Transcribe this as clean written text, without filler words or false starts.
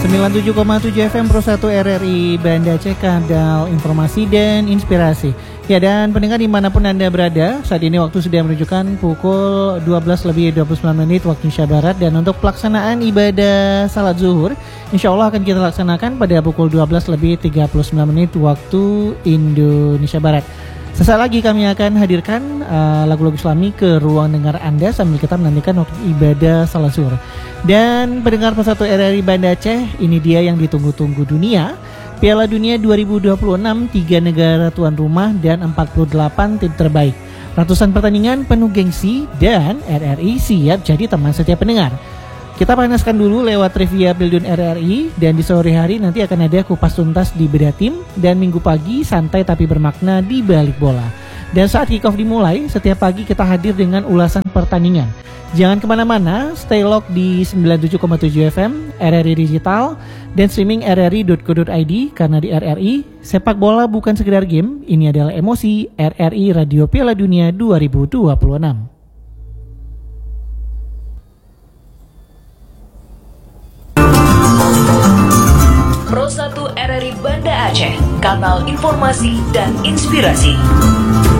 97,7 FM Pro 1 RRI Banda Aceh, kanal informasi dan inspirasi. Ya, dan pendengar dimanapun Anda berada, saat ini waktu sudah menunjukkan pukul 12:29 waktu Indonesia Barat. Dan untuk pelaksanaan ibadah salat zuhur, insya Allah akan kita laksanakan pada pukul 12:39 waktu Indonesia Barat. Sesaat lagi kami akan hadirkan lagu-lagu Islami ke ruang dengar Anda sambil kita menantikan waktu ibadah salat zuhur. Dan pendengar Persatu RRI Banda Aceh, ini dia yang ditunggu-tunggu dunia. Piala Dunia 2026, 3 negara tuan rumah dan 48 tim terbaik. Ratusan pertandingan penuh gengsi dan RRI siap jadi teman setiap pendengar. Kita panaskan dulu lewat trivia Pildun RRI, dan di sore hari nanti akan ada kupas tuntas di Beda Tim, dan minggu pagi santai tapi bermakna di balik bola. Dan saat kick-off dimulai, setiap pagi kita hadir dengan ulasan pertandingan. Jangan kemana-mana, stay lock di 97,7 FM, RRI Digital, dan streaming rri.co.id, karena di RRI, sepak bola bukan sekedar game, ini adalah emosi. RRI Radio Piala Dunia 2026. Pro 1 RRI Banda Aceh, kanal informasi dan inspirasi.